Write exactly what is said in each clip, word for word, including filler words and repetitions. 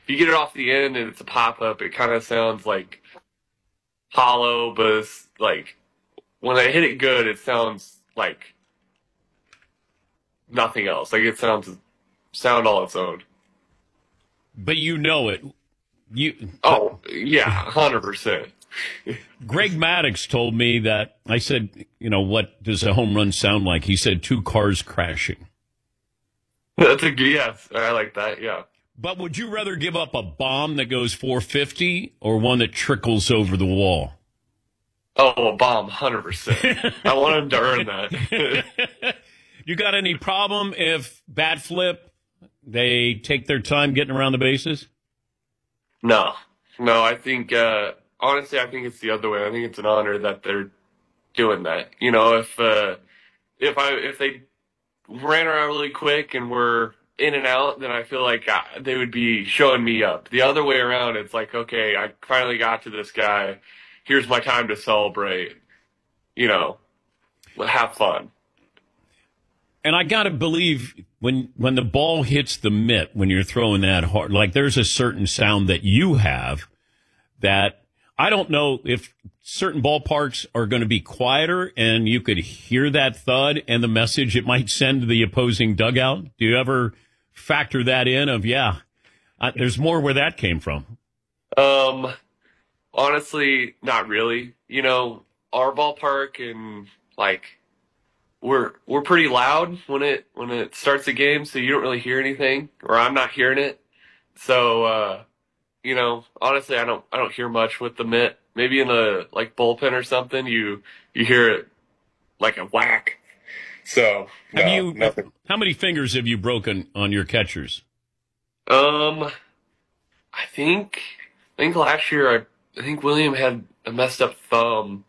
you get it off the end and it's a pop-up, it kind of sounds like hollow, but it's like when I hit it good, it sounds like nothing else. Like it sounds sound all its own. But you know it. You Oh, yeah, one hundred percent. Greg Maddux told me that, I said, you know, what does a home run sound like? He said two cars crashing. That's a yes. I like that. Yeah. But would you rather give up a bomb that goes four fifty or one that trickles over the wall? Oh, a bomb, one hundred percent. I want him to earn that. You got any problem if bat flip, they take their time getting around the bases? No. No, I think, uh, honestly, I think it's the other way. I think it's an honor that they're doing that. You know, if, uh, if I, if they ran around really quick and were in and out, then I feel like uh, they would be showing me up. The other way around, it's like, okay, I finally got to this guy. Here's my time to celebrate. You know, have fun. And I got to believe when when the ball hits the mitt, when you're throwing that hard, like there's a certain sound that you have that I don't know if certain ballparks are going to be quieter and you could hear that thud and the message it might send to the opposing dugout. Do you ever factor that in of, yeah, uh, there's more where that came from? Um, honestly, not really. You know, our ballpark and like, we're we're pretty loud when it when it starts the game, so you don't really hear anything, or I'm not hearing it. So uh, you know, honestly, I don't I don't hear much with the mitt. Maybe in a like bullpen or something, you you hear it like a whack. So have no, you? nothing. How many fingers have you broken on your catchers? Um, I think I think last year I I think William had a messed up thumb,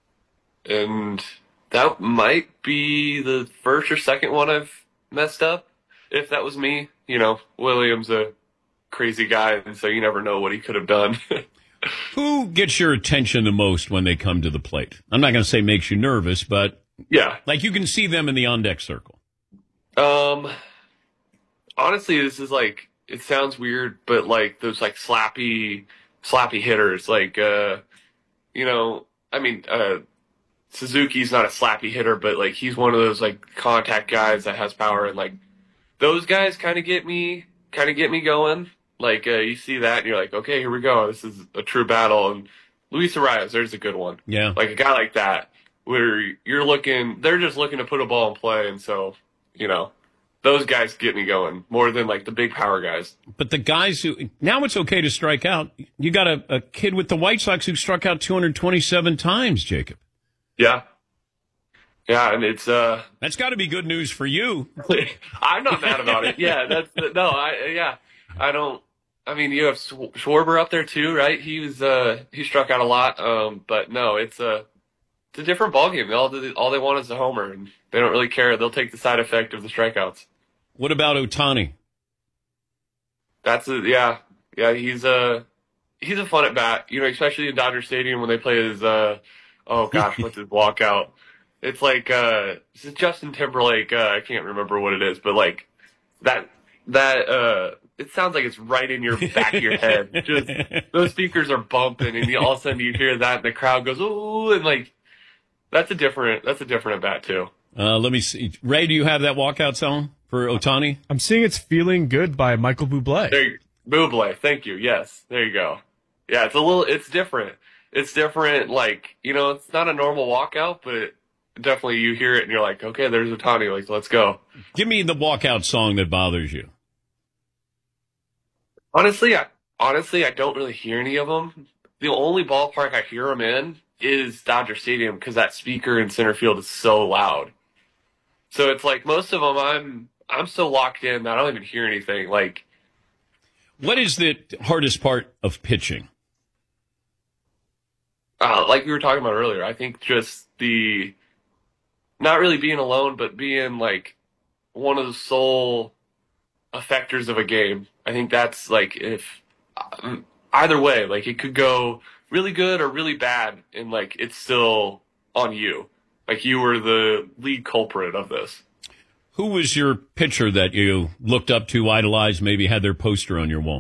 and that might be the first or second one I've messed up. If that was me, you know, William's a crazy guy, and so you never know what he could have done. Who gets your attention the most when they come to the plate? I'm not going to say makes you nervous, but yeah, like you can see them in the on-deck circle. Um, honestly, this is like, it sounds weird, but like those like slappy, slappy hitters, like, uh, you know, I mean, uh, Suzuki's not a slappy hitter, but like he's one of those like contact guys that has power, and like those guys kind of get me, kind of get me going. Like uh, you see that, and you're like, okay, here we go. This is a true battle. And Luis Arias, there's a good one. Yeah, like a guy like that, where you're looking, they're just looking to put a ball in play, and so you know, those guys get me going more than like the big power guys. But the guys who now it's okay to strike out. You got a, a kid with the White Sox who struck out two hundred twenty-seven times, Jacob. Yeah. Yeah, and it's uh that's got to be good news for you. I'm not mad about it. Yeah, that's no, I yeah. I don't I mean, you have Schwarber up there too, right? He was uh he struck out a lot, um but no, it's a it's a different ballgame. All they, all they want is a homer, and they don't really care. They'll take the side effect of the strikeouts. What about Ohtani? That's a yeah. Yeah, he's a he's a fun at bat, you know, especially in Dodger Stadium when they play his uh oh gosh, what's his walkout? It's like uh it's Justin Timberlake, uh, I can't remember what it is, but like that that uh it sounds like it's right in your back of your head. Just those speakers are bumping, and you, all of a sudden you hear that and the crowd goes ooh, and like that's a different that's a different at bat too. Uh let me see. Ray, do you have that walkout song for Ohtani? I'm seeing It's Feeling Good by Michael Bublé. There you, Bublé, thank you. Yes, there you go. Yeah, it's a little it's different. It's different, like, you know, it's not a normal walkout, but it, definitely you hear it and you're like, okay, there's Ohtani, like, let's go. Give me the walkout song that bothers you. Honestly, I, honestly, I don't really hear any of them. The only ballpark I hear them in is Dodger Stadium because that speaker in center field is so loud. So it's like most of them, I'm I'm so locked in that I don't even hear anything. Like, what is the hardest part of pitching? Uh, like we were talking about earlier, I think just the not really being alone, but being like one of the sole effectors of a game. I think that's like if um, either way, like it could go really good or really bad, and like it's still on you. Like you were the lead culprit of this. Who was your pitcher that you looked up to, idolized, maybe had their poster on your wall?